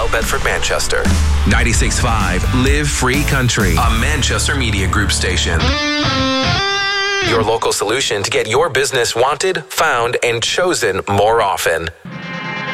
Bell Bedford, Manchester. 96.5 Live Free Country, a Manchester Media Group station. Your local solution to get your business wanted, found, and chosen more often.